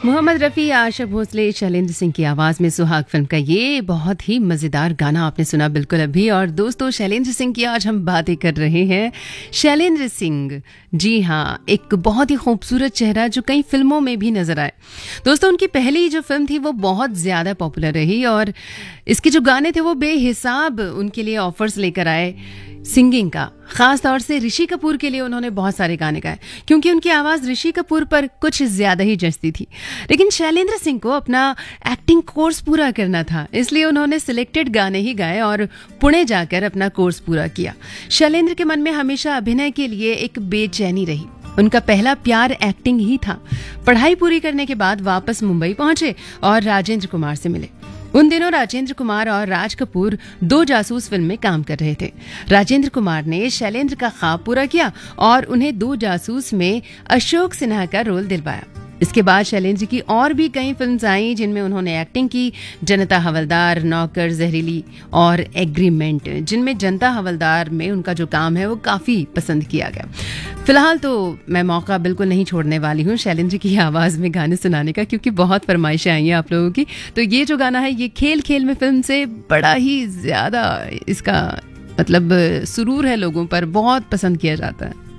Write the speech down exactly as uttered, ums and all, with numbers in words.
मोहम्मद रफ़ी, आशा भोसले, शैलेंद्र सिंह की आवाज़ में सुहाग फिल्म का ये बहुत ही मज़ेदार गाना आपने सुना बिल्कुल अभी। और दोस्तों, शैलेंद्र सिंह की आज हम बातें कर रहे हैं। शैलेंद्र सिंह, जी हाँ, एक बहुत ही खूबसूरत चेहरा जो कई फिल्मों में भी नज़र आए। दोस्तों, उनकी पहली जो फिल्म थी वो बहुत ज़्यादा पॉपुलर रही और इसके जो गाने थे वो बेहिसाब उनके लिए ऑफर्स लेकर आए सिंगिंग का। खास तौर से ऋषि कपूर के लिए उन्होंने बहुत सारे गाने गाए क्योंकि उनकी आवाज़ ऋषि कपूर पर कुछ ज़्यादा ही जचती थी। लेकिन शैलेंद्र सिंह को अपना एक्टिंग कोर्स पूरा करना था, इसलिए उन्होंने सिलेक्टेड गाने ही गाए और पुणे जाकर अपना कोर्स पूरा किया। शैलेंद्र के मन में हमेशा अभिनय के लिए एक बेचैनी रही। उनका पहला प्यार एक्टिंग ही था। पढ़ाई पूरी करने के बाद वापस मुंबई पहुंचे और राजेंद्र कुमार से मिले। उन दिनों राजेंद्र कुमार और राज कपूर दो जासूस फिल्म में काम कर रहे थे। राजेंद्र कुमार ने शैलेंद्र का ख्वाब पूरा किया और उन्हें दो जासूस में अशोक सिन्हा का रोल दिलवाया। इसके बाद शैलेंद्र की और भी कई फिल्म्स आई जिनमें उन्होंने एक्टिंग की। जनता हवलदार, नौकर, जहरीली और एग्रीमेंट, जिनमें जनता हवलदार में उनका जो काम है वो काफ़ी पसंद किया गया। फिलहाल तो मैं मौका बिल्कुल नहीं छोड़ने वाली हूँ शैलेंद्र की आवाज़ में गाने सुनाने का, क्योंकि बहुत फरमाइशें आई हैं आप लोगों की। तो ये जो गाना है ये खेल खेल में फिल्म से बड़ा ही ज़्यादा इसका मतलब सुरूर है, लोगों पर बहुत पसंद किया जाता है।